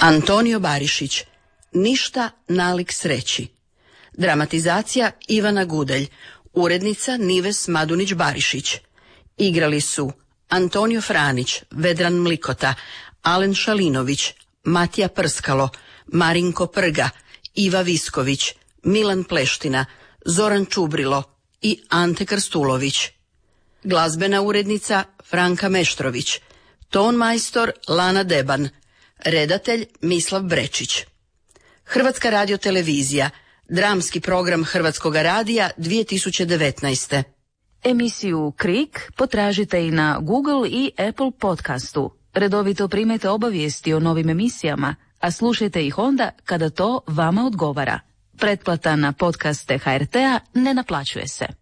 Antonio Barišić, Ništa nalik sreći. Dramatizacija Ivana Gudelj, urednica Nives Madunić-Barišić. Igrali su Antonio Franić, Vedran Mlikota, Alen Šalinović, Matija Prskalo, Marinko Prga, Iva Visković, Milan Pleština, Zoran Čubrilo i Ante Krstulović. Glazbena urednica Franka Meštrović, ton majstor Lana Deban, redatelj Mislav Brečić. Hrvatska radiotelevizija, dramski program Hrvatskog radija 2019. Emisiju Krik potražite i na Google i Apple podcastu. Redovito primete obavijesti o novim emisijama, a slušajte ih onda kada to vama odgovara. Pretplata na podcaste HRT-a ne naplaćuje se.